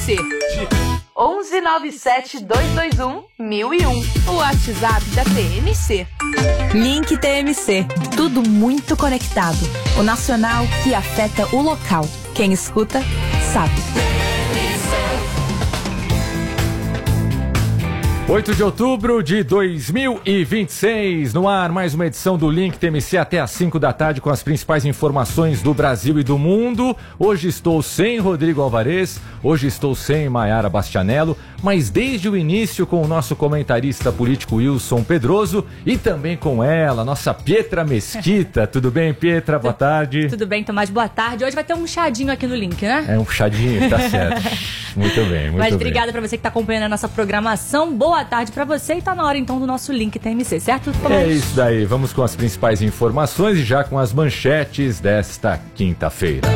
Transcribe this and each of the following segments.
TMC. 1197-221-1001. O WhatsApp da TMC. Link TMC. Tudo muito conectado. O nacional que afeta o local. Quem escuta, sabe. 8 de outubro de 2026, no ar mais uma edição do Link TMC até às 5 da tarde com as principais informações do Brasil e do mundo. Hoje estou sem Rodrigo Alvarez, hoje estou sem Maiara Bastianello, mas desde o início com o nosso comentarista político Wilson Pedroso e também com ela, nossa Pietra Mesquita. Tudo bem, Pietra? Boa tarde. Tudo bem, Tomás? Boa tarde. Hoje vai ter um chadinho aqui no Link, né? É um chadinho, tá certo. Muito bem, muito bem. Mas obrigada pra você que tá acompanhando a nossa programação. Boa tarde pra você e tá na hora então do nosso Link TMC, certo, Tomás? É isso daí, vamos com as principais informações e já com as manchetes desta quinta-feira.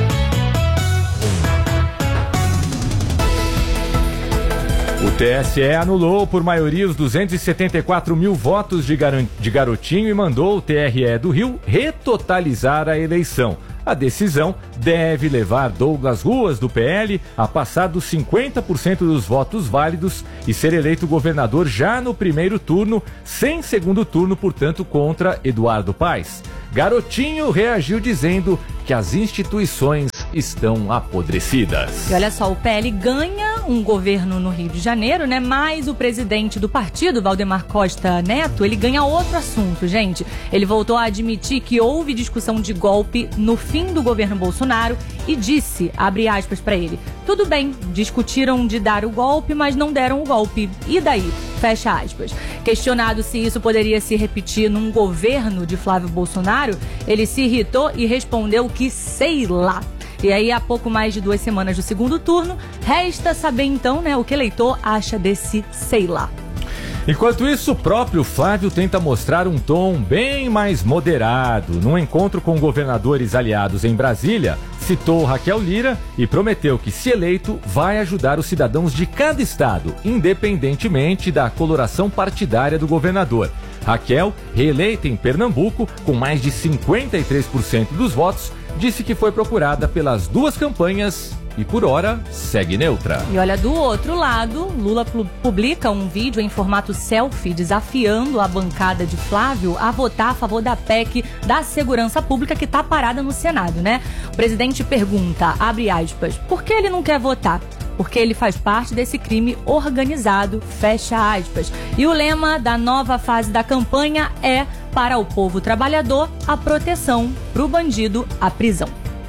O TSE anulou por maioria os 274 mil votos de Garotinho e mandou o TRE do Rio retotalizar a eleição. A decisão deve levar Douglas Ruas, do PL, a passar dos 50% dos votos válidos e ser eleito governador já no primeiro turno, sem segundo turno, portanto, contra Eduardo Paes. Garotinho reagiu dizendo que as instituições estão apodrecidas. E olha só, o PL ganha um governo no Rio de Janeiro, né? Mas o presidente do partido, Valdemar Costa Neto, ele ganha outro assunto, gente. Ele voltou a admitir que houve discussão de golpe no fim do governo Bolsonaro e disse, abre aspas pra ele, tudo bem, discutiram de dar o golpe, mas não deram o golpe. E daí? Fecha aspas. Questionado se isso poderia se repetir num governo de Flávio Bolsonaro, ele se irritou e respondeu que sei lá. E aí, há pouco mais de 2 semanas do segundo turno, resta saber então, né, o que o eleitor acha desse sei lá. Enquanto isso, o próprio Flávio tenta mostrar um tom bem mais moderado. Num encontro com governadores aliados em Brasília, citou Raquel Lira e prometeu que, se eleito, vai ajudar os cidadãos de cada estado, independentemente da coloração partidária do governador. Raquel, reeleita em Pernambuco, com mais de 53% dos votos, disse que foi procurada pelas duas campanhas e, por hora, segue neutra. E olha, do outro lado, Lula publica um vídeo em formato selfie desafiando a bancada de Flávio a votar a favor da PEC da segurança pública que está parada no Senado, né? O presidente pergunta, abre aspas, por que ele não quer votar? Porque ele faz parte desse crime organizado, fecha aspas. E o lema da nova fase da campanha é, para o povo trabalhador, a proteção, para o bandido, a prisão.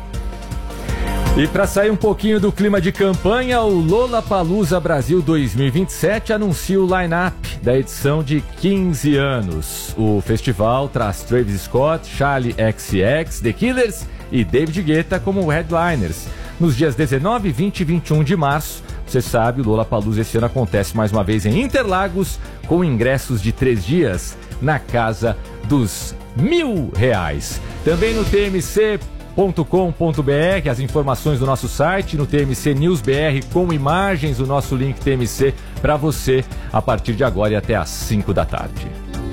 E para sair um pouquinho do clima de campanha, o Lollapalooza Brasil 2027 anuncia o line-up da edição de 15 anos. O festival traz Travis Scott, Charli XCX, The Killers e David Guetta como headliners. Nos dias 19, 20 e 21 de março, você sabe, o Lollapalooza esse ano acontece mais uma vez em Interlagos, com ingressos de 3 dias na casa dos R$1.000. Também no tmc.com.br, as informações do nosso site, no TMC News BR com imagens, o nosso link TMC para você a partir de agora e até às 5 da tarde.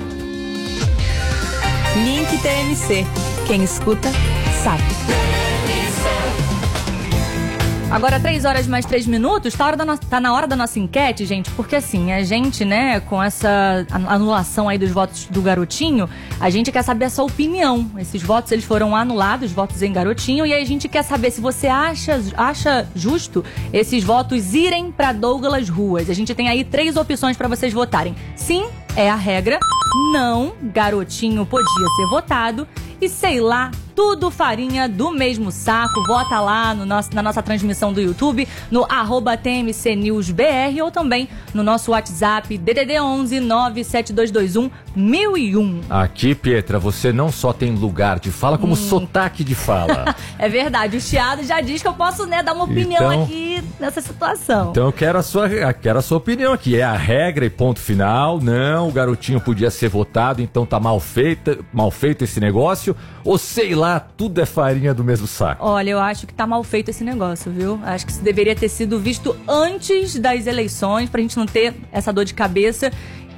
Link TMC. Quem escuta, sabe. Agora, 3 horas mais 3 minutos, tá na hora da nossa enquete, gente, porque assim, a gente, né, com essa anulação aí dos votos do Garotinho, a gente quer saber a sua opinião. Esses votos, eles foram anulados, votos em Garotinho, e aí a gente quer saber se você acha justo esses votos irem pra Douglas Ruas. A gente tem aí 3 opções pra vocês votarem. Sim, é a regra. Não, Garotinho podia ser votado. E sei lá, tudo farinha do mesmo saco. Vota lá na nossa transmissão do YouTube, no @TMCNewsBR ou também no nosso WhatsApp DDD 11 97221 1001. Aqui, Pietra, você não só tem lugar de fala, como sotaque de fala. É verdade, o Chiado já diz que eu posso, né, dar uma opinião então, aqui nessa situação. Então eu quero a sua opinião aqui. É a regra e ponto final. Não, o Garotinho podia ser votado, então tá mal feito esse negócio. Ou sei lá, tudo é farinha do mesmo saco. Olha, eu acho que tá mal feito esse negócio, viu? Acho que isso deveria ter sido visto antes das eleições, pra gente não ter essa dor de cabeça.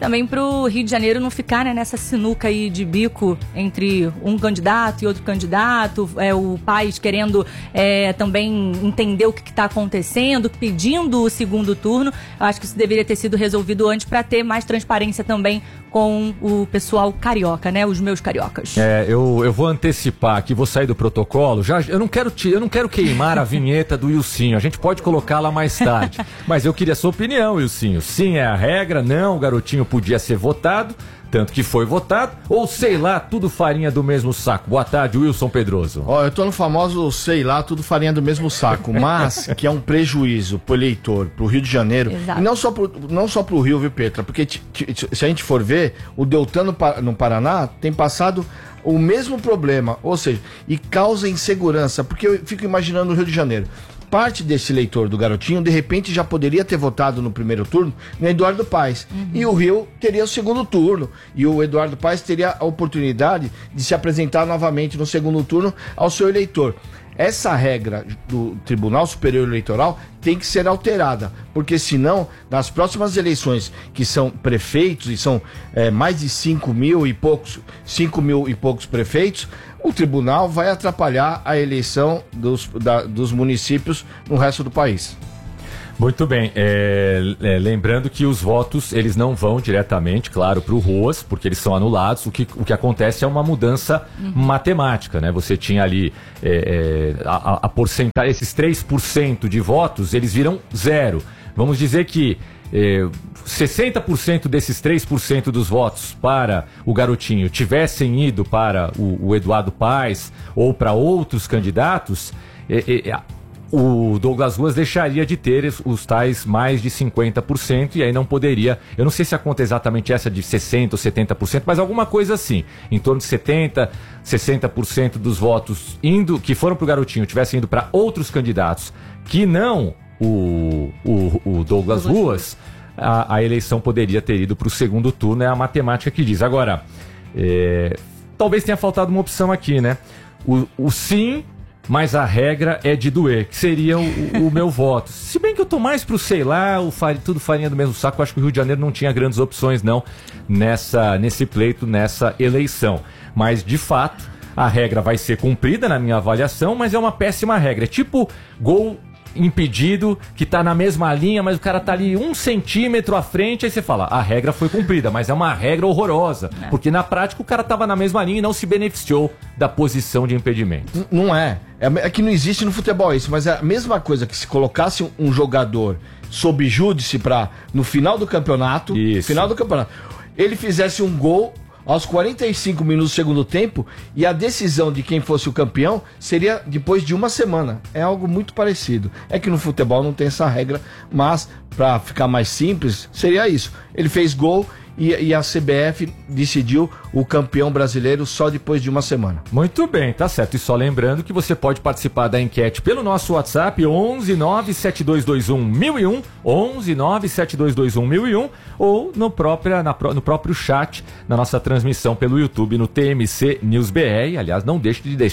também pro Rio de Janeiro não ficar, né, nessa sinuca aí de bico entre um candidato e outro candidato, o Paes querendo também entender o que está acontecendo, pedindo o segundo turno. Eu acho que isso deveria ter sido resolvido antes para ter mais transparência também com o pessoal carioca, né? Os meus cariocas. Eu vou antecipar aqui, vou sair do protocolo. Eu não quero queimar a vinheta do Ilcinho. A gente pode colocá-la mais tarde. Mas eu queria a sua opinião, Ilcinho. Sim, é a regra, não, o garotinho podia ser votado, tanto que foi votado, ou sei lá, tudo farinha do mesmo saco. Boa tarde, Wilson Pedroso. Eu tô no famoso sei lá, tudo farinha do mesmo saco, mas que é um prejuízo pro eleitor, pro Rio de Janeiro. Exato. E não só pro Rio, viu, Petra? Porque se a gente for ver, o Deltan no Paraná tem passado o mesmo problema, ou seja, e causa insegurança, porque eu fico imaginando o Rio de Janeiro. Parte desse eleitor do garotinho, de repente, já poderia ter votado no primeiro turno no Eduardo Paes. E o Rio teria o segundo turno. E o Eduardo Paes teria a oportunidade de se apresentar novamente no segundo turno ao seu eleitor. Essa regra do Tribunal Superior Eleitoral tem que ser alterada, porque senão, nas próximas eleições, que são prefeitos, e são mais de 5 mil e poucos prefeitos, o tribunal vai atrapalhar a eleição dos municípios no resto do país. Muito bem, lembrando que os votos, eles não vão diretamente, claro, para o ROAS, porque eles são anulados. O que acontece é uma mudança matemática, né? Você tinha ali a porcentagem, esses 3% de votos, eles viram zero. Vamos dizer que 60% desses 3% dos votos para o garotinho tivessem ido para o Eduardo Paes ou para outros candidatos, o Douglas Ruas deixaria de ter os tais mais de 50% e aí não poderia, eu não sei se a conta é exatamente essa de 60% ou 70%, mas alguma coisa assim, em torno de 70%, 60% dos votos que foram para o garotinho tivessem ido para outros candidatos que não o Douglas Ruas, a eleição poderia ter ido para o segundo turno, é a matemática que diz. Agora, talvez tenha faltado uma opção aqui, né? O sim, mas a regra é de doer, que seria o meu voto. Se bem que eu tô mais pro sei lá, tudo farinha do mesmo saco, eu acho que o Rio de Janeiro não tinha grandes opções não nesse pleito, nessa eleição. Mas, de fato, a regra vai ser cumprida na minha avaliação, mas é uma péssima regra. É tipo gol impedido, que tá na mesma linha, mas o cara tá ali 1 centímetro à frente, aí você fala, a regra foi cumprida, mas é uma regra horrorosa, porque na prática o cara tava na mesma linha e não se beneficiou da posição de impedimento. Não é que não existe no futebol isso, mas é a mesma coisa que se colocasse um jogador sob júdice no final do campeonato, ele fizesse um gol aos 45 minutos do segundo tempo e a decisão de quem fosse o campeão seria depois de uma semana. É algo muito parecido. É que no futebol não tem essa regra, mas para ficar mais simples, seria isso. Ele fez gol e a CBF decidiu o campeão brasileiro só depois de uma semana. Muito bem, tá certo. E só lembrando que você pode participar da enquete pelo nosso WhatsApp 11972211001, 11972211001 ou no próprio chat na nossa transmissão pelo YouTube no TMC News BR. Aliás, não deixe de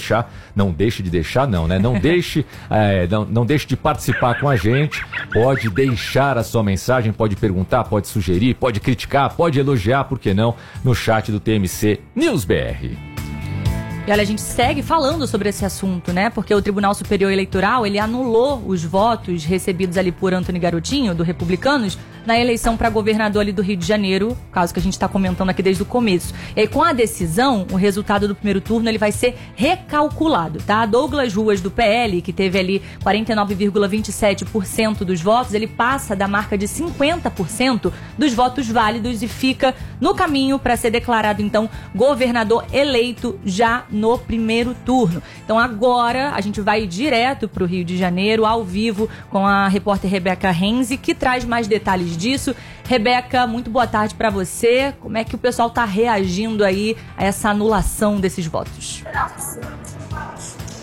participar com a gente. Pode deixar a sua mensagem, pode perguntar, pode sugerir, pode criticar, pode elogiar, por que não, no chat do TMC News BR. E olha, a gente segue falando sobre esse assunto, né? Porque o Tribunal Superior Eleitoral, ele anulou os votos recebidos ali por Antony Garotinho, do Republicanos, na eleição para governador ali do Rio de Janeiro, caso que a gente está comentando aqui desde o começo. E aí, com a decisão, o resultado do primeiro turno ele vai ser recalculado, tá? Douglas Ruas, do PL, que teve ali 49,27% dos votos, ele passa da marca de 50% dos votos válidos e fica no caminho para ser declarado, então, governador eleito já no primeiro turno. Então, agora, a gente vai direto para o Rio de Janeiro, ao vivo, com a repórter Rebeca Renzi, que traz mais detalhes disso. Rebeca, muito boa tarde para você. Como é que o pessoal está reagindo aí a essa anulação desses votos?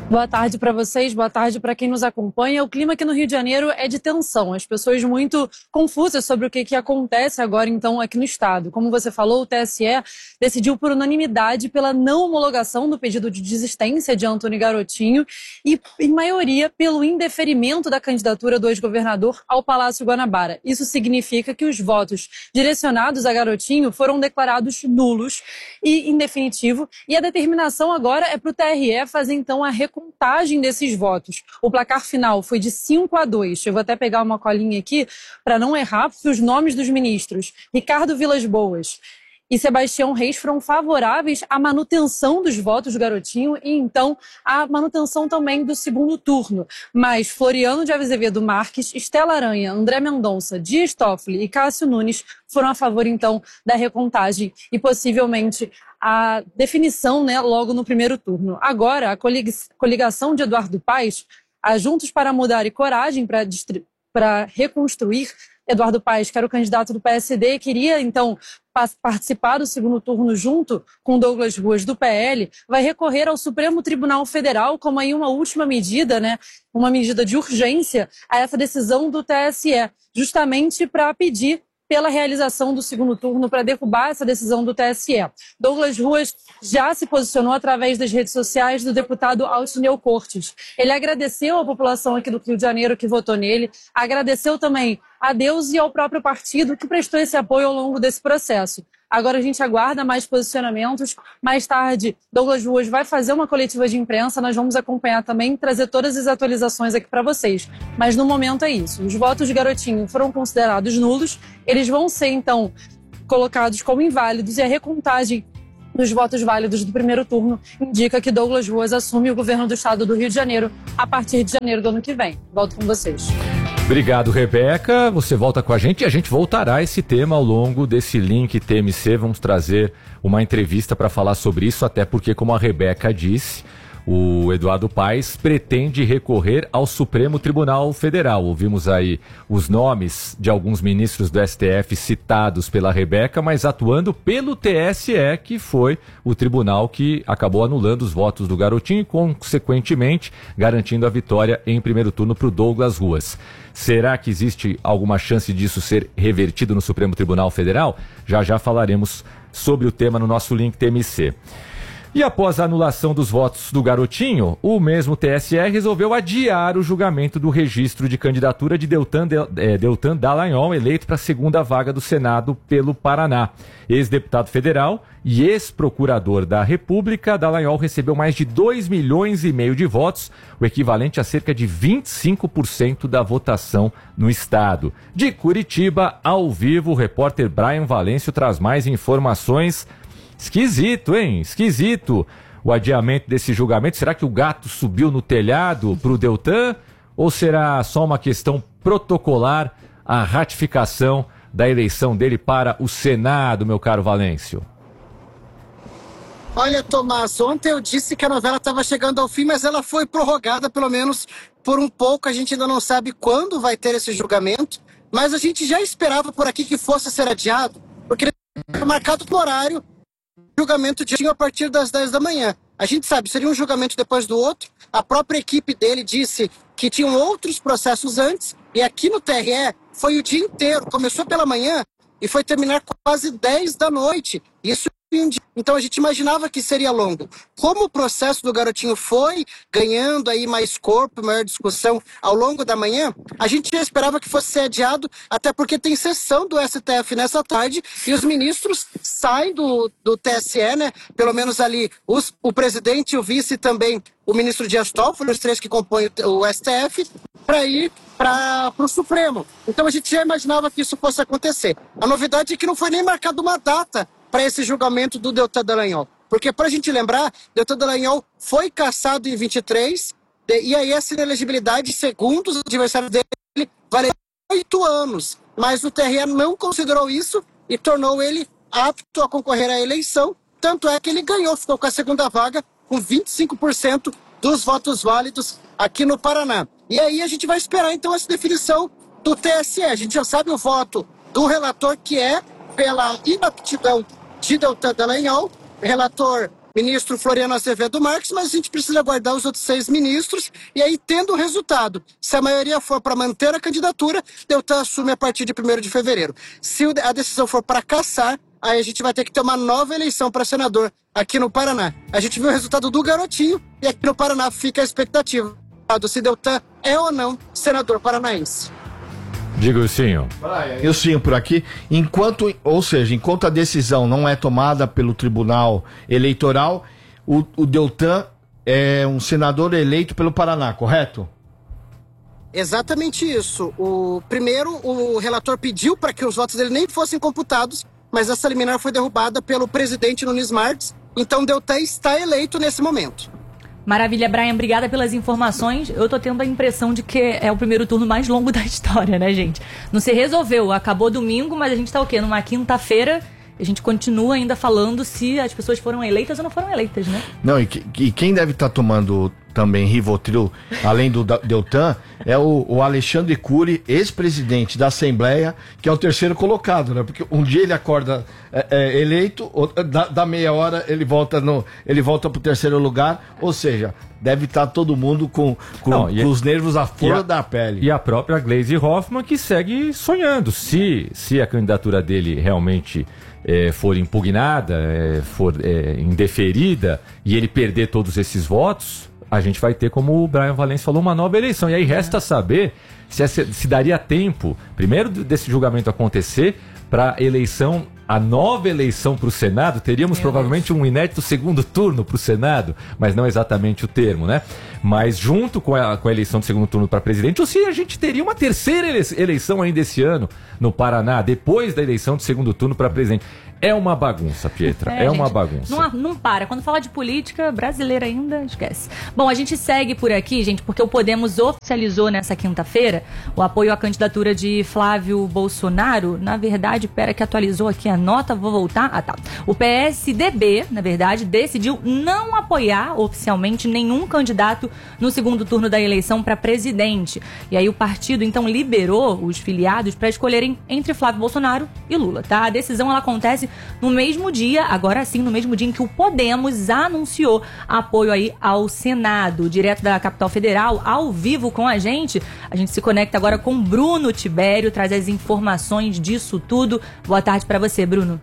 Boa tarde para vocês, boa tarde para quem nos acompanha. O clima aqui no Rio de Janeiro é de tensão, as pessoas muito confusas sobre o que acontece agora então aqui no estado. Como você falou, o TSE decidiu por unanimidade pela não homologação do pedido de desistência de Antony Garotinho e, em maioria, pelo indeferimento da candidatura do ex-governador ao Palácio Guanabara. Isso significa que os votos direcionados a Garotinho foram declarados nulos e, em definitivo, e a determinação agora é para o TRE fazer então a recontagem desses votos. O placar final foi de 5-2. Eu vou até pegar uma colinha aqui para não errar, porque os nomes dos ministros Ricardo Vilas Boas e Sebastião Reis foram favoráveis à manutenção dos votos do Garotinho e, então, à manutenção também do segundo turno. Mas Floriano de Azevedo Marques, Estela Aranha, André Mendonça, Dias Toffoli e Cássio Nunes foram a favor, então, da recontagem e, possivelmente, a definição, né, logo no primeiro turno. Agora, a coligação de Eduardo Paes, a Juntos para Mudar e Coragem para reconstruir, Eduardo Paes, que era o candidato do PSD, queria, então, participar do segundo turno junto com Douglas Ruas do PL, vai recorrer ao Supremo Tribunal Federal como aí uma última medida, né, uma medida de urgência a essa decisão do TSE, justamente para pedir pela realização do segundo turno para derrubar essa decisão do TSE. Douglas Ruas já se posicionou através das redes sociais do deputado Altineu Cortes. Ele agradeceu à população aqui do Rio de Janeiro que votou nele, agradeceu também a Deus e ao próprio partido que prestou esse apoio ao longo desse processo. Agora a gente aguarda mais posicionamentos. Mais tarde, Douglas Ruas vai fazer uma coletiva de imprensa. Nós vamos acompanhar também, trazer todas as atualizações aqui para vocês. Mas no momento é isso. Os votos de Garotinho foram considerados nulos. Eles vão ser, então, colocados como inválidos e a recontagem dos votos válidos do primeiro turno indica que Douglas Ruas assume o governo do estado do Rio de Janeiro a partir de janeiro do ano que vem. Volto com vocês. Obrigado, Rebeca. Você volta com a gente e a gente voltará a esse tema ao longo desse link TMC. Vamos trazer uma entrevista para falar sobre isso, até porque, como a Rebeca disse, o Eduardo Paes pretende recorrer ao Supremo Tribunal Federal. Ouvimos aí os nomes de alguns ministros do STF citados pela Rebeca, mas atuando pelo TSE, que foi o tribunal que acabou anulando os votos do Garotinho e, consequentemente, garantindo a vitória em primeiro turno para o Douglas Ruas. Será que existe alguma chance disso ser revertido no Supremo Tribunal Federal? Já falaremos sobre o tema no nosso link TMC. E após a anulação dos votos do Garotinho, o mesmo TSE resolveu adiar o julgamento do registro de candidatura de Deltan Dallagnol, eleito para a segunda vaga do Senado pelo Paraná. Ex-deputado federal e ex-procurador da República, Dallagnol recebeu mais de 2,5 milhões de votos, o equivalente a cerca de 25% da votação no estado. De Curitiba, ao vivo, o repórter Brian Valêncio traz mais informações. Esquisito, hein? Esquisito o adiamento desse julgamento. Será que o gato subiu no telhado para o Deltan? Ou será só uma questão protocolar a ratificação da eleição dele para o Senado, meu caro Valêncio? Olha, Tomás, ontem eu disse que a novela estava chegando ao fim, mas ela foi prorrogada pelo menos por um pouco. A gente ainda não sabe quando vai ter esse julgamento, mas a gente já esperava por aqui que fosse ser adiado, porque ele foi marcado no horário julgamento de a partir das 10 da manhã. A gente sabe, seria um julgamento depois do outro. A própria equipe dele disse que tinham outros processos antes, e aqui no TRE foi o dia inteiro. Começou pela manhã e foi terminar quase 10 da noite. Isso então a gente imaginava que seria longo. Como o processo do Garotinho foi ganhando aí mais corpo, maior discussão ao longo da manhã, a gente já esperava que fosse ser adiado, até porque tem sessão do STF nessa tarde e os ministros saem do TSE, né? Pelo menos ali o presidente e o vice também, o ministro Dias Toffoli, os três que compõem o STF, para ir para o Supremo. Então a gente já imaginava que isso fosse acontecer. A novidade é que não foi nem marcada uma data para esse julgamento do Deltan Dallagnol. Porque, para a gente lembrar, Deltan Dallagnol foi cassado em 23, e aí essa inelegibilidade, segundo os adversários dele, valeu 8 anos. Mas o TRE não considerou isso e tornou ele apto a concorrer à eleição. Tanto é que ele ganhou, ficou com a segunda vaga, com 25% dos votos válidos aqui no Paraná. E aí a gente vai esperar, então, essa definição do TSE. A gente já sabe o voto do relator, que é pela inaptidão de Deltan Dallagnol, relator ministro Floriano Azevedo Marques, mas a gente precisa aguardar os outros 6 ministros. E aí, tendo o resultado, se a maioria for para manter a candidatura, Deltan assume a partir de 1º de fevereiro. Se a decisão for para cassar, aí a gente vai ter que ter uma nova eleição para senador aqui no Paraná. A gente viu o resultado do Garotinho e aqui no Paraná fica a expectativa se Deltan é ou não senador paranaense. Diga o Ilcinho. Eu sim por aqui. Enquanto a decisão não é tomada pelo Tribunal Eleitoral, o Deltan é um senador eleito pelo Paraná, correto? Exatamente isso. Primeiro, o relator pediu para que os votos dele nem fossem computados, mas essa liminar foi derrubada pelo presidente Nunes Marques. Então, Deltan está eleito nesse momento. Maravilha, Brian, obrigada pelas informações. Eu tô tendo a impressão de que é o primeiro turno mais longo da história, né, gente? Não se resolveu, acabou domingo, mas a gente tá o quê? Numa quinta-feira, a gente continua ainda falando se as pessoas foram eleitas ou não foram eleitas, né? Não, e quem deve estar tomando também Rivotril, além do Deltan, é o Alexandre Cury, ex-presidente da Assembleia, que é o 3º colocado, né? Porque um dia ele acorda eleito, da meia hora ele volta pro 3º lugar, ou seja, deve estar todo mundo com os nervos à flor da pele. E a própria Gleisi Hoffmann, que segue sonhando. Se a candidatura dele realmente for impugnada, for indeferida, e ele perder todos esses votos, a gente vai ter, como o Brian Valência falou, uma nova eleição. E aí resta saber se daria tempo, primeiro desse julgamento acontecer, para a nova eleição para o Senado. Teríamos provavelmente um inédito 2º turno para o Senado, mas não exatamente o termo, né? Mas junto com a eleição do 2º turno para presidente, ou se a gente teria uma 3ª eleição ainda esse ano no Paraná, depois da eleição do 2º turno para presidente. É uma bagunça, Pietra. É uma bagunça. Não para. Quando fala de política brasileira ainda, esquece. Bom, a gente segue por aqui, gente, porque o Podemos oficializou nessa quinta-feira o apoio à candidatura de Flávio Bolsonaro. Na verdade, pera que atualizou aqui a nota, vou voltar. Ah, tá. O PSDB, na verdade, decidiu não apoiar oficialmente nenhum candidato no 2º turno da eleição para presidente. E aí o partido, então, liberou os filiados para escolherem entre Flávio Bolsonaro e Lula, tá? A decisão, ela acontece no mesmo dia, agora sim, no mesmo dia em que o Podemos anunciou apoio aí ao Senado. Direto da capital federal, ao vivo com a gente se conecta agora com Bruno Tibério, traz as informações disso tudo. Boa tarde para você, Bruno.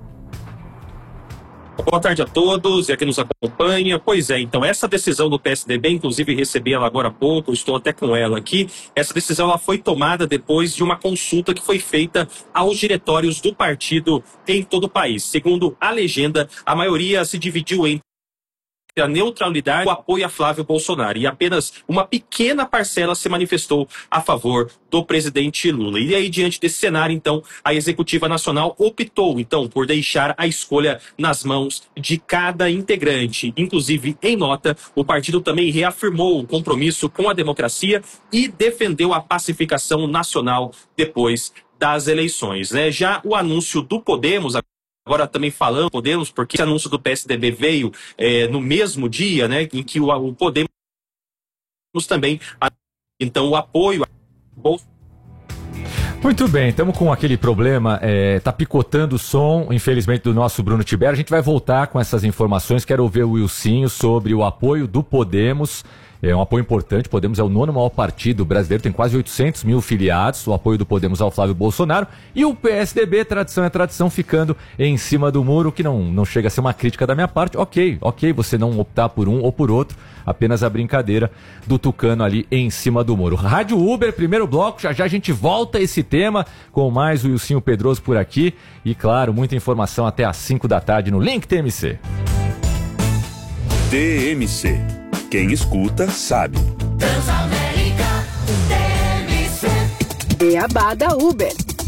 Boa tarde a todos e a quem nos acompanha. Pois é, então essa decisão do PSDB, inclusive recebi ela agora há pouco, estou até com ela aqui. Essa decisão ela foi tomada depois de uma consulta que foi feita aos diretórios do partido em todo o país. Segundo a legenda, a maioria se dividiu entre a neutralidade e o apoio a Flávio Bolsonaro. E apenas uma pequena parcela se manifestou a favor do presidente Lula. E aí, diante desse cenário, então, a Executiva Nacional optou, então, por deixar a escolha nas mãos de cada integrante. Inclusive, em nota, o partido também reafirmou o compromisso com a democracia e defendeu a pacificação nacional depois das eleições, né? Já o anúncio do Podemos, agora também falando Podemos, porque esse anúncio do PSDB veio no mesmo dia, né, em que o Podemos também, então, o apoio a Bolsonaro. Muito bem, estamos com aquele problema, tá picotando o som, infelizmente, do nosso Bruno Tibério. A gente vai voltar com essas informações. Quero ouvir o Wilsinho sobre o apoio do Podemos. É um apoio importante. Podemos é o 9º maior partido brasileiro, tem quase 800 mil filiados. O apoio do Podemos ao Flávio Bolsonaro. E o PSDB, tradição é tradição, ficando em cima do muro, que não chega a ser uma crítica da minha parte. Ok, você não optar por um ou por outro, apenas a brincadeira do tucano ali em cima do muro. Rádio Uber, primeiro bloco, já a gente volta a esse tema com mais o Wilsinho Pedroso por aqui. E claro, muita informação até às 5 da tarde no Link TMC. TMC. Quem escuta, sabe. Transamérica, TMC. Beabá da Uber.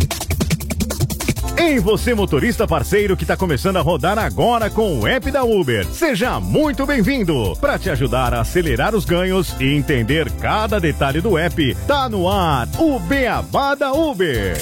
Ei, você motorista parceiro que está começando a rodar agora com o app da Uber. Seja muito bem-vindo. Para te ajudar a acelerar os ganhos e entender cada detalhe do app, tá no ar o Beabá da Uber.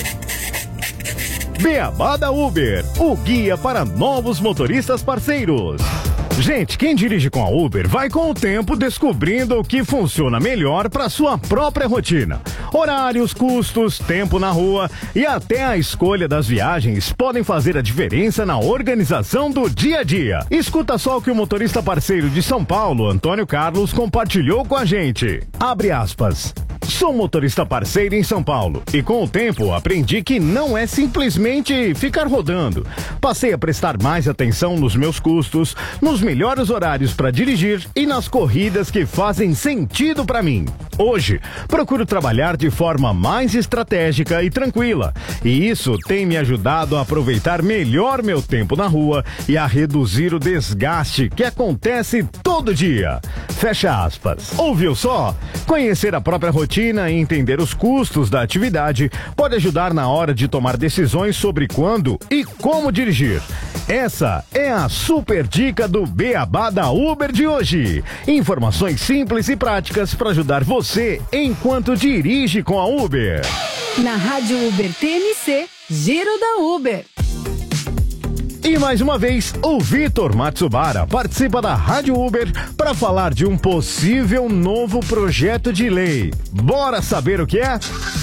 Beabá da Uber, o guia para novos motoristas parceiros. Gente, quem dirige com a Uber vai com o tempo descobrindo o que funciona melhor para sua própria rotina. Horários, custos, tempo na rua e até a escolha das viagens podem fazer a diferença na organização do dia a dia. Escuta só o que o motorista parceiro de São Paulo, Antônio Carlos, compartilhou com a gente. Abre aspas. Sou motorista parceiro em São Paulo e com o tempo aprendi que não é simplesmente ficar rodando. Passei a prestar mais atenção nos meus custos, nos melhores horários para dirigir e nas corridas que fazem sentido para mim. Hoje, procuro trabalhar de forma mais estratégica e tranquila e isso tem me ajudado a aproveitar melhor meu tempo na rua e a reduzir o desgaste que acontece todo dia. Fecha aspas. Ouviu só? Conhecer a própria rotina e entender os custos da atividade pode ajudar na hora de tomar decisões sobre quando e como dirigir. Essa é a super dica do Beabá da Uber de hoje. Informações simples e práticas para ajudar você enquanto dirige com a Uber. Na Rádio Uber TMC, Giro da Uber. E mais uma vez, o Vitor Matsubara participa da Rádio Uber para falar de um possível novo projeto de lei. Bora saber o que é?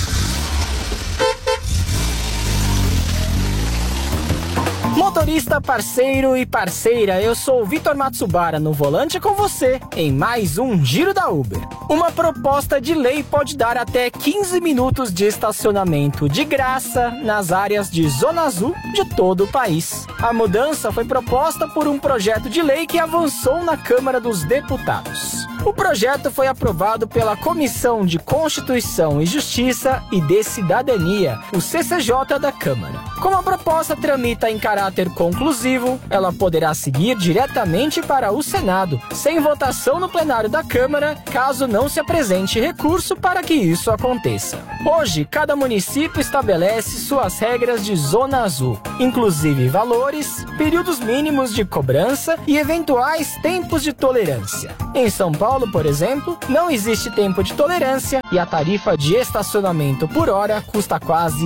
Motorista, parceiro e parceira, eu sou o Vitor Matsubara no volante com você em mais um Giro da Uber. Uma proposta de lei pode dar até 15 minutos de estacionamento de graça nas áreas de Zona Azul de todo o país. A mudança foi proposta por um projeto de lei que avançou na Câmara dos Deputados. O projeto foi aprovado pela Comissão de Constituição e Justiça e de Cidadania, o CCJ da Câmara. Como a proposta tramita em caráter conclusivo, ela poderá seguir diretamente para o Senado, sem votação no plenário da Câmara, caso não se apresente recurso para que isso aconteça. Hoje, cada município estabelece suas regras de Zona Azul, inclusive valores, períodos mínimos de cobrança e eventuais tempos de tolerância. Em São Paulo, por exemplo, não existe tempo de tolerância e a tarifa de estacionamento por hora custa quase R$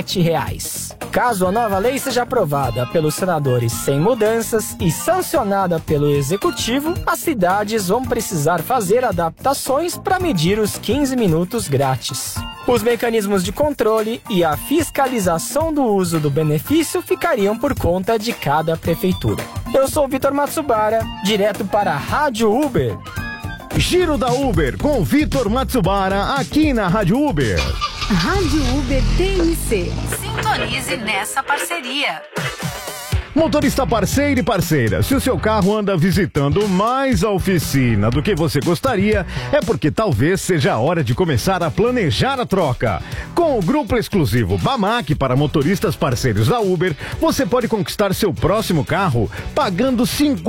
7. Caso a nova lei seja aprovada pelos senadores sem mudanças e sancionada pelo Executivo, as cidades vão precisar fazer adaptações para medir os 15 minutos grátis. Os mecanismos de controle e a fiscalização do uso do benefício ficariam por conta de cada prefeitura. Eu sou o Vitor Matsubara, direto para a Rádio Uber. Giro da Uber com Vitor Matsubara aqui na Rádio Uber. Rádio Uber TMC. Sintonize nessa parceria. Motorista parceiro e parceira, se o seu carro anda visitando mais a oficina do que você gostaria, é porque talvez seja a hora de começar a planejar a troca. Com o grupo exclusivo Bamac para motoristas parceiros da Uber, você pode conquistar seu próximo carro pagando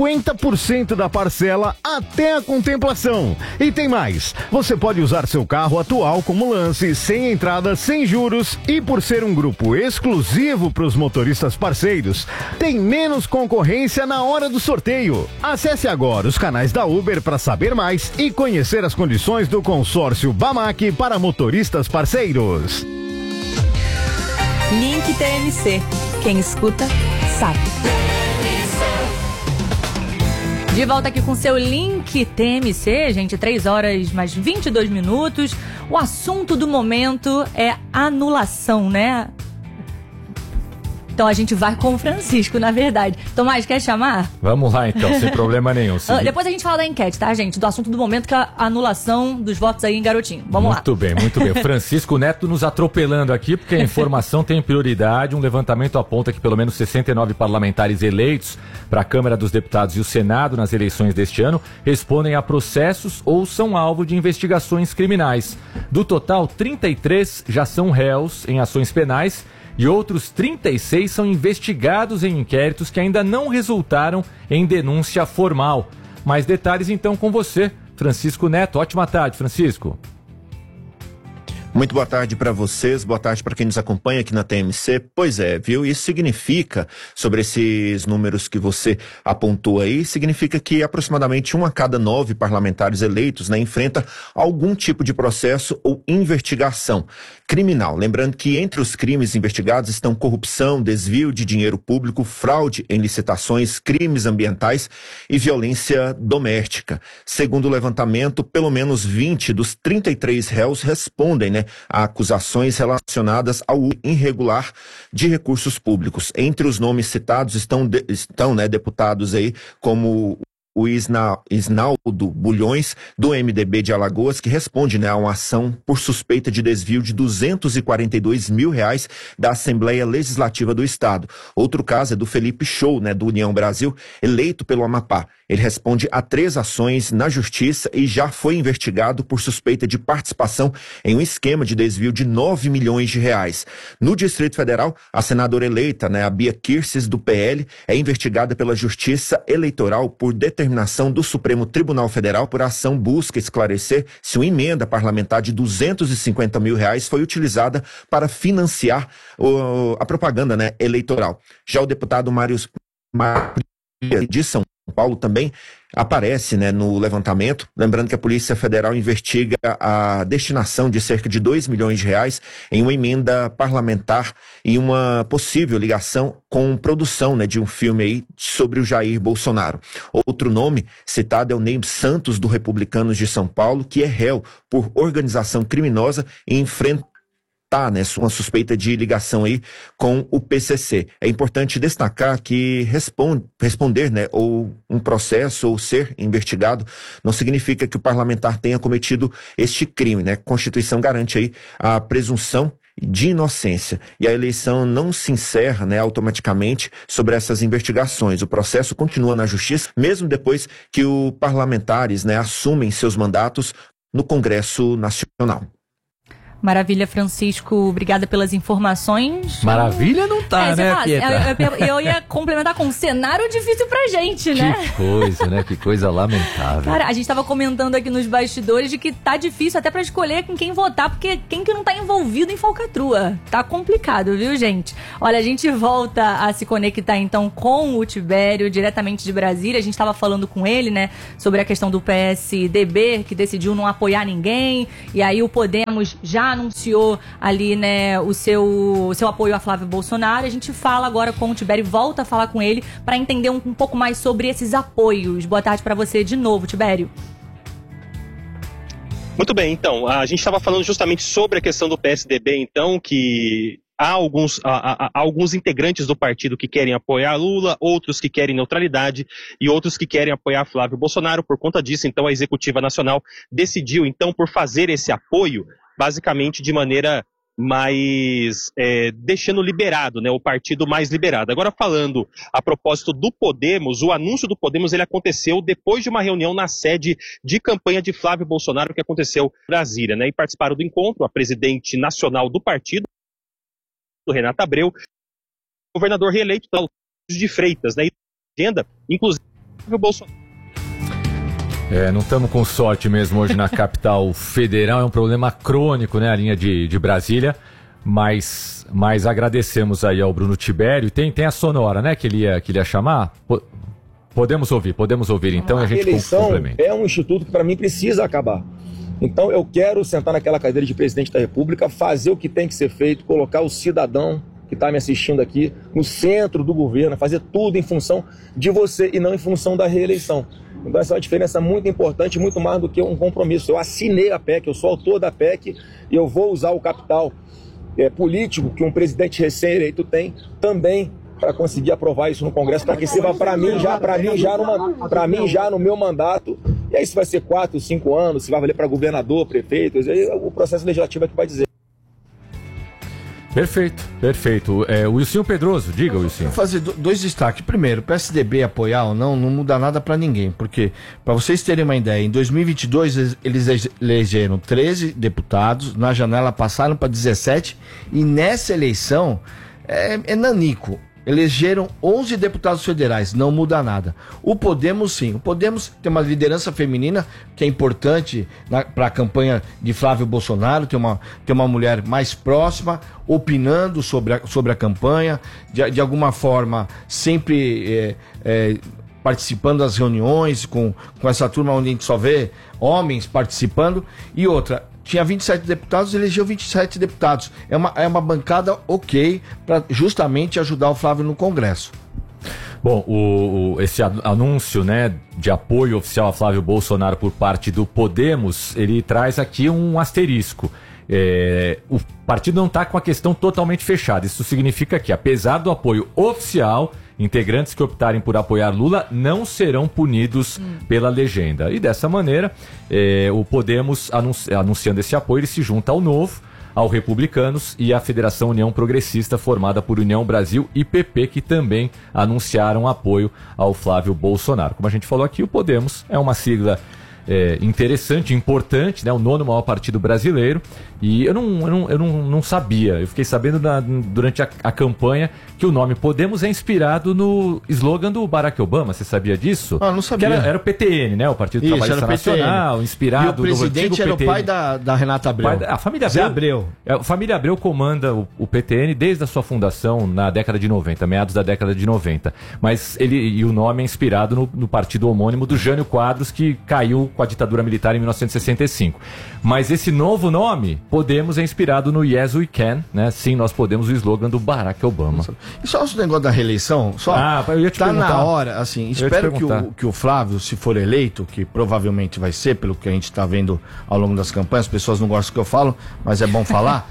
50% da parcela até a contemplação. E tem mais, você pode usar seu carro atual como lance, sem entrada, sem juros, e por ser um grupo exclusivo para os motoristas parceiros, tem menos concorrência na hora do sorteio. Acesse agora os canais da Uber para saber mais e conhecer as condições do consórcio Bamac para motoristas parceiros. Link TMC. Quem escuta, sabe. De volta aqui com seu Link TMC, gente, 3 horas mais 22 minutos. O assunto do momento é anulação, né? Então a gente vai com o Francisco, na verdade. Tomás, quer chamar? Vamos lá então, sem problema nenhum. Depois a gente fala da enquete, tá, gente? Do assunto do momento, que é a anulação dos votos aí em Garotinho. Vamos lá. Muito bem, muito bem. O Francisco Neto nos atropelando aqui, porque a informação tem prioridade. Um levantamento aponta que pelo menos 69 parlamentares eleitos para a Câmara dos Deputados e o Senado nas eleições deste ano respondem a processos ou são alvo de investigações criminais. Do total, 33 já são réus em ações penais e outros 36 são investigados em inquéritos que ainda não resultaram em denúncia formal. Mais detalhes então com você, Francisco Neto. Ótima tarde, Francisco. Muito boa tarde para vocês, boa tarde para quem nos acompanha aqui na TMC. Pois é, viu? Isso significa, sobre esses números que você apontou aí, significa que aproximadamente 1 a cada 9 parlamentares eleitos, né, enfrenta algum tipo de processo ou investigação criminal. Lembrando que entre os crimes investigados estão corrupção, desvio de dinheiro público, fraude em licitações, crimes ambientais e violência doméstica. Segundo o levantamento, pelo menos 20 dos 33 réus respondem, né, né, a acusações relacionadas ao uso irregular de recursos públicos. Entre os nomes citados estão né, deputados aí como o Isnaldo Bulhões, do MDB de Alagoas, que responde, né, a uma ação por suspeita de desvio de R$242 mil da Assembleia Legislativa do Estado. Outro caso é do Felipe Show, né, do União Brasil, eleito pelo Amapá. Ele responde a 3 ações na Justiça e já foi investigado por suspeita de participação em um esquema de desvio de R$9 milhões. No Distrito Federal, a senadora eleita, né, a Bia Kicis, do PL, é investigada pela Justiça Eleitoral por determinação do Supremo Tribunal Federal por ação busca esclarecer se uma emenda parlamentar de R$250 mil foi utilizada para financiar a propaganda, né, eleitoral. Já o deputado Mário de São Paulo também aparece, né, no levantamento, lembrando que a Polícia Federal investiga a destinação de cerca de R$2 milhões em uma emenda parlamentar e uma possível ligação com produção, né, de um filme aí sobre o Jair Bolsonaro. Outro nome citado é o Ney Santos, do Republicanos de São Paulo, que é réu por organização criminosa e enfrenta, né, uma suspeita de ligação aí com o PCC. É importante destacar que responder, né, ou um processo ou ser investigado não significa que o parlamentar tenha cometido este crime, né? A Constituição garante aí a presunção de inocência e a eleição não se encerra, né, automaticamente sobre essas investigações. O processo continua na Justiça, mesmo depois que os parlamentares, né, assumem seus mandatos no Congresso Nacional. Maravilha, Francisco. Obrigada pelas informações. Maravilha não tá, né, Pietra? Eu ia complementar com um cenário difícil pra gente, né? Que coisa, né? Que coisa lamentável. Cara, a gente tava comentando aqui nos bastidores de que tá difícil até pra escolher com quem votar, porque quem que não tá envolvido em falcatrua? Tá complicado, viu, gente? Olha, a gente volta a se conectar, então, com o Tibério, diretamente de Brasília. A gente tava falando com ele, né, sobre a questão do PSDB, que decidiu não apoiar ninguém, e aí o Podemos já anunciou ali, né, o seu apoio a Flávio Bolsonaro. A gente fala agora com o Tibério, volta a falar com ele para entender um pouco mais sobre esses apoios. Boa tarde para você de novo, Tibério. Muito bem, então, a gente estava falando justamente sobre a questão do PSDB, então, que há alguns integrantes do partido que querem apoiar Lula, outros que querem neutralidade e outros que querem apoiar Flávio Bolsonaro. Por conta disso, então, a Executiva Nacional decidiu, então, por fazer esse apoio, basicamente de maneira mais, deixando liberado, né, o partido mais liberado. Agora, falando a propósito do Podemos, o anúncio do Podemos ele aconteceu depois de uma reunião na sede de campanha de Flávio Bolsonaro, que aconteceu em Brasília, né, e participaram do encontro a presidente nacional do partido, Renata Abreu, o governador reeleito de Freitas, né, e agenda, inclusive, o Bolsonaro. Não estamos com sorte mesmo hoje na capital federal, é um problema crônico, né, a linha de Brasília, mas agradecemos aí ao Bruno Tibério. Tem a sonora, né, que ele ia chamar? Podemos ouvir, então a gente complementa. É um instituto que para mim precisa acabar. Então eu quero sentar naquela cadeira de presidente da República, fazer o que tem que ser feito, colocar o cidadão que está me assistindo aqui no centro do governo, fazer tudo em função de você e não em função da reeleição. Então essa é uma diferença muito importante, muito mais do que um compromisso. Eu assinei a PEC, eu sou autor da PEC e eu vou usar o capital político que um presidente recém-eleito tem também para conseguir aprovar isso no Congresso, para que sirva para mim já no meu mandato. E aí se vai ser 4, 5 anos, se vai valer para governador, prefeito, aí o processo legislativo é que vai dizer. Perfeito. Wilson Pedroso, diga, Wilson. Vou fazer dois destaques. Primeiro, o PSDB apoiar ou não muda nada para ninguém, porque, para vocês terem uma ideia, em 2022 eles elegeram 13 deputados, na janela passaram para 17, e nessa eleição é nanico. Elegeram 11 deputados federais, não muda nada. O Podemos, sim. O Podemos tem uma liderança feminina que é importante para a campanha de Flávio Bolsonaro. Tem uma mulher mais próxima, opinando sobre a campanha, de alguma forma, sempre participando das reuniões com essa turma onde a gente só vê homens participando. E outra, tinha 27 deputados, elegeu 27 deputados. É uma bancada ok para justamente ajudar o Flávio no Congresso. Bom, esse anúncio, né, de apoio oficial a Flávio Bolsonaro por parte do Podemos, ele traz aqui um asterisco. o partido não está com a questão totalmente fechada. Isso significa que, apesar do apoio oficial, integrantes que optarem por apoiar Lula não serão punidos pela legenda. E dessa maneira, o Podemos, anunciando esse apoio, ele se junta ao Novo, ao Republicanos e à Federação União Progressista, formada por União Brasil e PP, que também anunciaram apoio ao Flávio Bolsonaro. Como a gente falou aqui, o Podemos é uma sigla interessante, importante, né? O 9º maior partido brasileiro. E eu não sabia, eu fiquei sabendo durante a campanha que o nome Podemos é inspirado no slogan do Barack Obama. Você sabia disso? Não sabia. Que era o PTN, né? O Partido Trabalhista Nacional, inspirado no antigo PTN. E o presidente era o pai da Renata Abreu. A família Abreu. A família Abreu comanda o PTN desde a sua fundação na década de 90, meados da década de 90. Mas o nome é inspirado no partido homônimo do Jânio Quadros, que caiu com a ditadura militar em 1965. Mas esse novo nome, Podemos, é inspirado no Yes We Can, né? Sim, nós podemos, o slogan do Barack Obama. E só o negócio da reeleição, eu ia te perguntar. Na hora, assim, espero que o Flávio, se for eleito, que provavelmente vai ser, pelo que a gente está vendo ao longo das campanhas, as pessoas não gostam do que eu falo, mas é bom falar.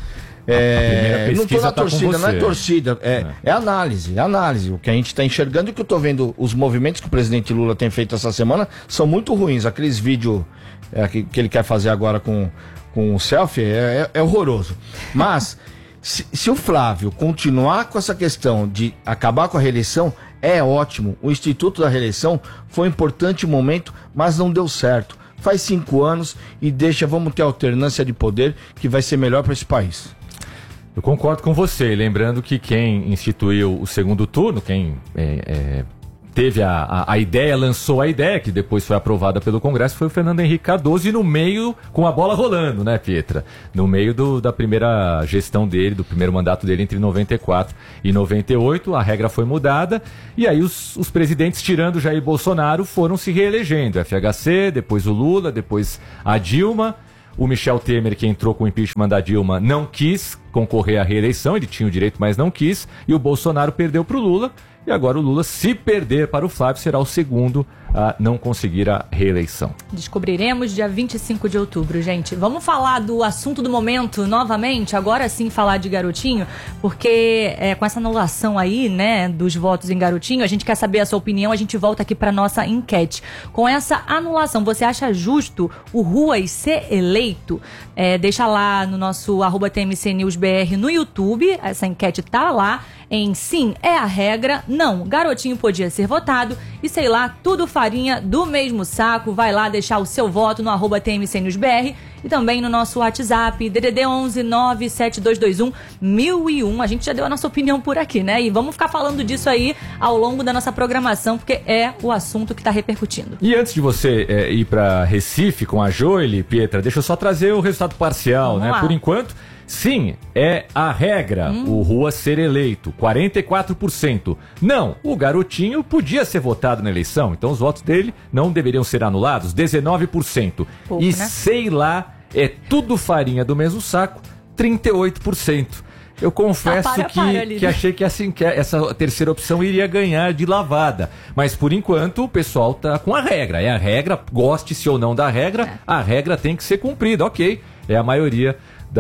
Não estou na torcida, não é torcida, é análise. O que a gente está enxergando e o que eu estou vendo, os movimentos que o presidente Lula tem feito essa semana são muito ruins. Aqueles vídeos que ele quer fazer agora com o selfie é horroroso. Mas se o Flávio continuar com essa questão de acabar com a reeleição, é ótimo. O Instituto da Reeleição foi um importante momento, mas não deu certo. Faz 5 anos e vamos ter alternância de poder que vai ser melhor para esse país. Eu concordo com você, lembrando que quem instituiu o segundo turno, quem teve a ideia, lançou a ideia, que depois foi aprovada pelo Congresso, foi o Fernando Henrique Cardoso, e no meio, com a bola rolando, né, Pietra? No meio da primeira gestão dele, do primeiro mandato dele entre 94 e 98, a regra foi mudada, e aí os presidentes, tirando Jair Bolsonaro, foram se reelegendo. FHC, depois o Lula, depois a Dilma. O Michel Temer, que entrou com o impeachment da Dilma, não quis concorrer à reeleição, ele tinha o direito, mas não quis, e o Bolsonaro perdeu para o Lula, e agora o Lula, se perder para o Flávio, será o segundo a não conseguir a reeleição. Descobriremos dia 25 de outubro, gente. Vamos falar do assunto do momento novamente, agora sim falar de Garotinho, porque com essa anulação aí, né, dos votos em Garotinho, a gente quer saber a sua opinião, a gente volta aqui para nossa enquete. Com essa anulação, você acha justo o Ruas ser eleito? Deixa lá no nosso @TMCNewsBR no YouTube, essa enquete tá lá, em sim, é a regra, não, Garotinho podia ser votado, e sei lá, tudo farinha do mesmo saco. Vai lá deixar o seu voto no @TMCNewsBR e também no nosso WhatsApp, DDD 11 97221 1001. A gente já deu a nossa opinião por aqui, né? E vamos ficar falando disso aí ao longo da nossa programação, porque é o assunto que está repercutindo. E antes de você ir para Recife com a Joely, Pietra, deixa eu só trazer o resultado parcial, né? Por enquanto, sim, é a regra, o Ruas ser eleito, 44%. Não, o Garotinho podia ser votado na eleição, então os votos dele não deveriam ser anulados, 19%. Pouco, e né? Sei lá, é tudo farinha do mesmo saco, 38%. Eu confesso que achei que essa terceira opção iria ganhar de lavada. Mas, por enquanto, o pessoal tá com a regra. É a regra, goste-se ou não da regra, a regra tem que ser cumprida, ok. É a maioria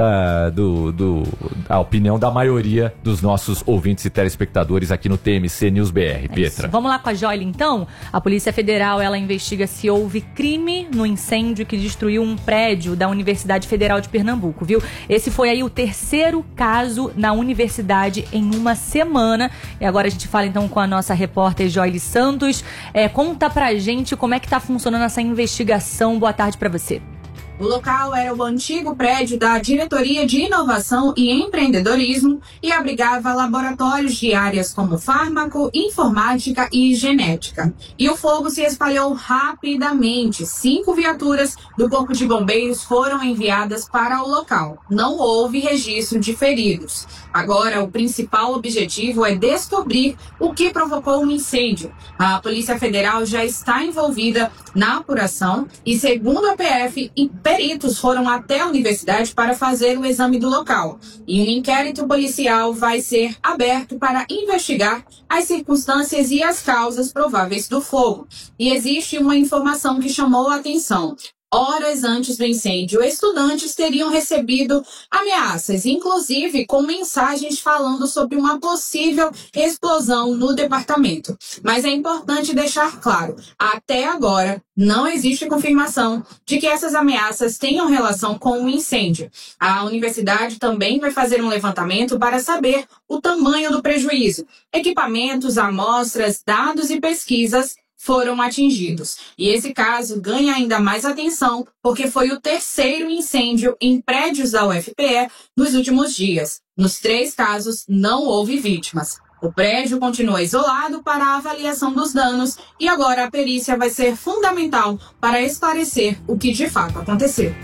a opinião da maioria dos nossos ouvintes e telespectadores aqui no TMC News BR, Pietra. Vamos lá com a Joely, então? A Polícia Federal, ela investiga se houve crime no incêndio que destruiu um prédio da Universidade Federal de Pernambuco, viu? Esse foi aí o terceiro caso na universidade em uma semana. E agora a gente fala, então, com a nossa repórter Joely Santos. Conta pra gente como é que tá funcionando essa investigação. Boa tarde pra você. O local era o antigo prédio da Diretoria de Inovação e Empreendedorismo e abrigava laboratórios de áreas como fármaco, informática e genética. E o fogo se espalhou rapidamente. 5 viaturas do Corpo de Bombeiros foram enviadas para o local. Não houve registro de feridos. Agora, o principal objetivo é descobrir o que provocou o incêndio. A Polícia Federal já está envolvida na apuração e, segundo a PF, peritos foram até a universidade para fazer o exame do local. E um inquérito policial vai ser aberto para investigar as circunstâncias e as causas prováveis do fogo. E existe uma informação que chamou a atenção. horas antes do incêndio, estudantes teriam recebido ameaças, inclusive com mensagens falando sobre uma possível explosão no departamento. Mas é importante deixar claro, até agora não existe confirmação de que essas ameaças tenham relação com o incêndio. A universidade também vai fazer um levantamento para saber o tamanho do prejuízo. Equipamentos, amostras, dados e pesquisas foram atingidos. E esse caso ganha ainda mais atenção porque foi o terceiro incêndio em prédios da UFPE nos últimos dias. Nos 3 casos, não houve vítimas. O prédio continua isolado para a avaliação dos danos e agora a perícia vai ser fundamental para esclarecer o que de fato aconteceu.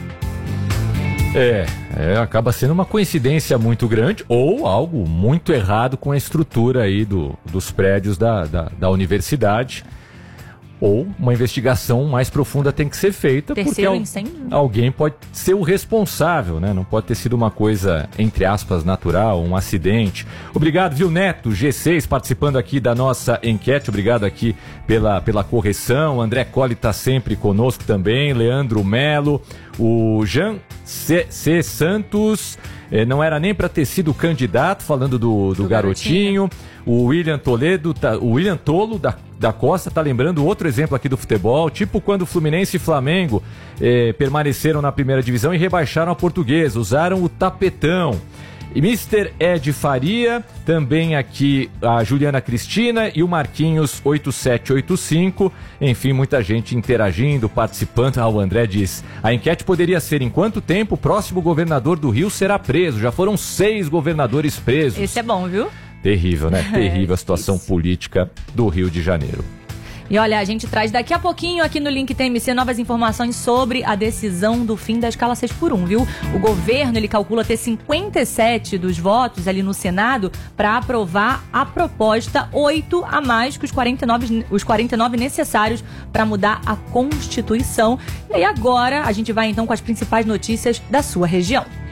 Acaba sendo uma coincidência muito grande ou algo muito errado com a estrutura aí dos prédios da universidade. Ou uma investigação mais profunda tem que ser feita. Terceiro porque incêndio? Alguém pode ser o responsável, né? Não pode ter sido uma coisa, entre aspas, natural, um acidente. Obrigado, viu, Neto? G6 participando aqui da nossa enquete. Obrigado aqui pela correção. André Colli está sempre conosco também. Leandro Melo. O Jean C. Santos. Não era nem para ter sido candidato, falando do garotinho. O William Tolo da Costa tá lembrando outro exemplo aqui do futebol, tipo quando Fluminense e Flamengo permaneceram na primeira divisão e rebaixaram a Portuguesa, usaram o tapetão. E Mr. Ed Faria, também aqui a Juliana Cristina e o Marquinhos 8785, enfim, muita gente interagindo, participando. O André diz, a enquete poderia ser em quanto tempo o próximo governador do Rio será preso, já foram 6 governadores presos. Esse é bom, viu? Terrível, né? Terrível a situação política do Rio de Janeiro. E olha, a gente traz daqui a pouquinho aqui no Link TMC novas informações sobre a decisão do fim da escala 6x1, viu? O governo, ele calcula ter 57 dos votos ali no Senado para aprovar a proposta, 8 a mais que os 49 necessários para mudar a Constituição. E aí agora a gente vai então com as principais notícias da sua região.